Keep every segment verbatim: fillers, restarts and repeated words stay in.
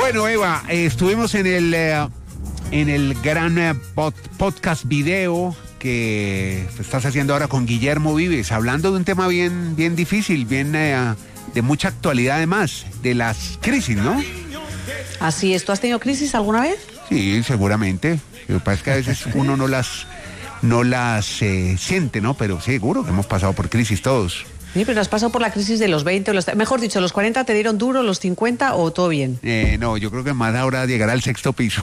Bueno, Eva, eh, estuvimos en el, eh, en el gran eh, pod, podcast video que estás haciendo ahora con Guillermo Vives, hablando de un tema bien, bien difícil, bien eh, de mucha actualidad además, de las crisis, ¿no? Así es. ¿Tú has tenido crisis alguna vez? Sí, seguramente. Lo que pasa es que a veces uno no las, no las eh, siente, ¿no? Pero seguro que hemos pasado por crisis todos. Sí, pero has pasado por la crisis de los veinte, los, mejor dicho, los cuarenta te dieron duro, los cincuenta o todo bien. Eh, no, yo creo que más ahora llegará al sexto piso.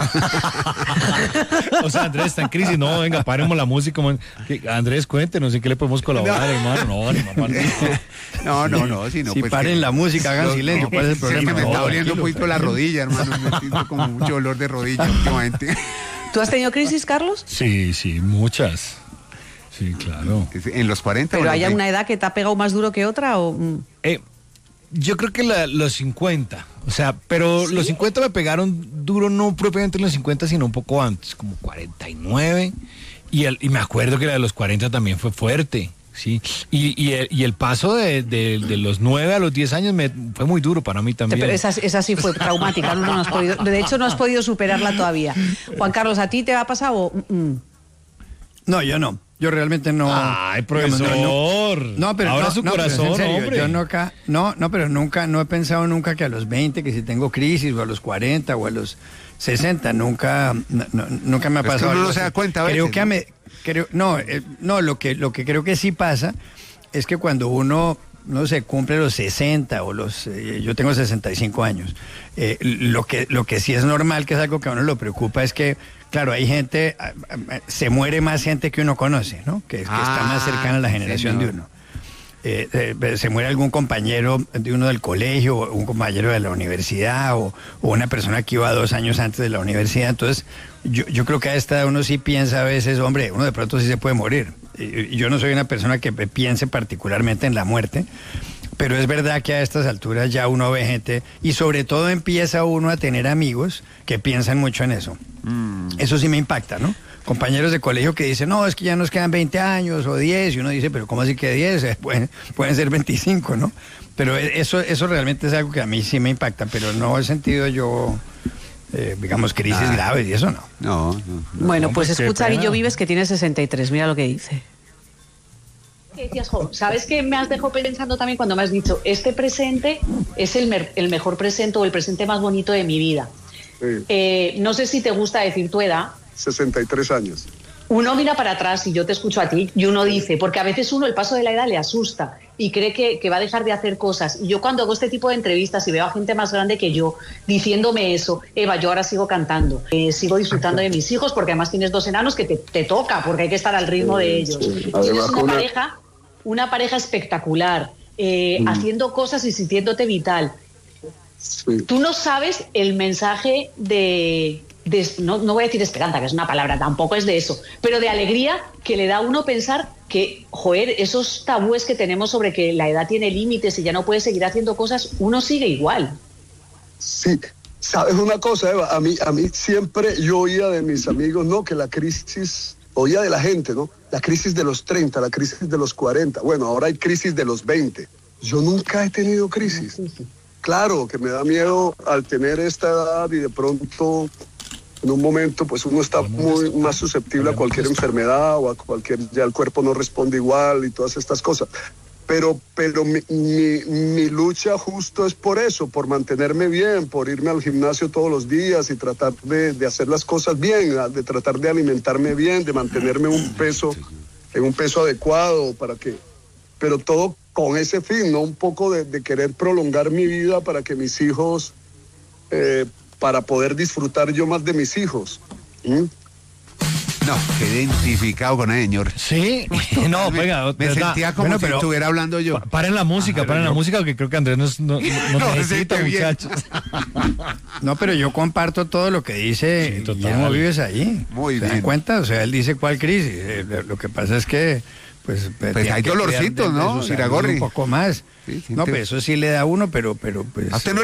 O sea, Andrés está en crisis, no, venga, paremos la música. Man. Andrés, cuéntenos en qué le podemos colaborar, no. hermano. No, no, mamá, no, no, no, si no, si pues paren que, la música, hagan no, silencio, no, ¿cuál es el problema? Sí, que me no, está doliendo un tranquilo, poquito la rodilla, hermano, me siento como mucho dolor de rodilla últimamente. ¿Tú has tenido crisis, Carlos? Sí, sí, muchas. Sí, claro. ¿En los cuarenta? ¿Pero hay hay una edad que te ha pegado más duro que otra? O... Eh, yo creo que la, los cincuenta. O sea, pero ¿sí? Los cincuenta me pegaron duro, no propiamente en los cincuenta, sino un poco antes, como cuarenta y nueve. Y, el, y me acuerdo que la de los cuarenta también fue fuerte. Sí, y, y, el, y el paso de, de, de los nueve a los diez años me, fue muy duro para mí también. Pero esa, esa sí fue traumática, no, no has podido, de hecho no has podido superarla todavía. Juan Carlos, ¿a ti te ha pasado? Mm. No, yo no. Yo realmente no. Ay, profesor. Digamos, no, no, pero ahora no, su no, corazón, pero serio, hombre. Yo nunca, no, no, pero nunca, no he pensado nunca que a los veinte, que si tengo crisis, o a los cuarenta, o a los sesenta, nunca, no, no, nunca me ha pasado. Es que uno algo no así. se da cuenta a Creo veces, que ¿no? me, creo, no, eh, no, lo que, lo que creo que sí pasa es que cuando uno, no sé, cumple los sesenta o los, eh, yo tengo sesenta y cinco años, eh, lo que, lo que sí es normal, que es algo que a uno lo preocupa, es que claro, hay gente, se muere más gente que uno conoce, ¿no? Que, que ah, está más cercana a la generación señor. de uno. Eh, eh, se muere algún compañero de uno del colegio, o un compañero de la universidad, o, o una persona que iba dos años antes de la universidad. Entonces, yo, yo creo que a esta edad uno sí piensa a veces, hombre, uno de pronto sí se puede morir. Y, yo no soy una persona que piense particularmente en la muerte, pero es verdad que a estas alturas ya uno ve gente, y sobre todo empieza uno a tener amigos que piensan mucho en eso. Mm. Eso sí me impacta, ¿no? Compañeros de colegio que dicen, no, es que ya nos quedan veinte años o diez, y uno dice, pero ¿cómo así que diez? Pueden, pueden ser veinticinco, ¿no? Pero eso, eso realmente es algo que a mí sí me impacta, pero no he sentido yo, eh, digamos, crisis ah. graves y eso no. No, no, no. Bueno, pues escucha a Guillo Vives, que tiene sesenta y tres, mira lo que dice. ¿Qué decías, Jo? ¿Sabes qué me has dejado pensando también cuando me has dicho, este presente es el, mer- el mejor presente o el presente más bonito de mi vida? Sí. Eh, no sé si te gusta decir tu edad. sesenta y tres años. Uno mira para atrás y yo te escucho a ti y uno dice, porque a veces uno el paso de la edad le asusta y cree que, que va a dejar de hacer cosas. Y yo cuando hago este tipo de entrevistas y veo a gente más grande que yo diciéndome eso, Eva, yo ahora sigo cantando, eh, sigo disfrutando de mis hijos, porque además tienes dos enanos que te, te toca, porque hay que estar al ritmo sí, de ellos. Sí. Tienes una pareja, una pareja espectacular, eh, mm. haciendo cosas y sintiéndote vital. Sí. Tú no sabes el mensaje de... De, no, no voy a decir esperanza, que es una palabra, tampoco es de eso, pero de alegría que le da a uno pensar que, joder, esos tabúes que tenemos sobre que la edad tiene límites y ya no puede seguir haciendo cosas, uno sigue igual. Sí, sabes una cosa, Eva, a mí, a mí siempre yo oía de mis amigos, ¿no? Que la crisis, oía de la gente, ¿no? La crisis de los treinta, la crisis de los cuarenta, bueno, ahora hay crisis de los veinte. Yo nunca he tenido crisis. Claro que me da miedo al tener esta edad y de pronto... En un momento, pues uno está muy más susceptible a cualquier enfermedad o a cualquier, ya el cuerpo no responde igual y todas estas cosas. Pero, pero mi, mi, mi lucha justo es por eso, por mantenerme bien, por irme al gimnasio todos los días y tratar de, de hacer las cosas bien, de tratar de alimentarme bien, de mantenerme un peso, en un peso adecuado para que, pero todo con ese fin, ¿no? Un poco de, de querer prolongar mi vida para que mis hijos, eh, para poder disfrutar yo más de mis hijos. ¿Mm? No, quedé identificado con el señor. Sí, no, venga. Me verdad. sentía como bueno, si pero estuviera hablando yo. Paren la música, ah, paren no. la música, porque creo que Andrés nos, no, no, no necesita, muchachos. No, pero yo comparto todo lo que dice sí, Guillermo Vives ahí. Muy ¿Se bien. dan cuenta? O sea, él dice cuál crisis. Eh, lo que pasa es que pues, pues hay dolorcitos, ¿no? Un poco más. Sí, no, pero eso sí le da a uno, pero, pero pues.